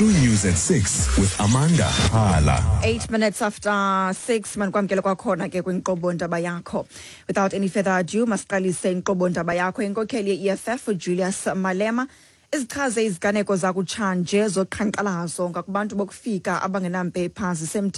True News at 6 with Amanda Hala. 8 minutes after 6 manikwamkela kwakhona ke kwinkqubo ndaba yakho. Without any further ado, masiqalise inkqubo ndaba yakho. Inkokheli ye-EFF Julius Malema izichaze iziganeko zakutshanje zoqhankqalazo ngakubantu bokufika abangenampepha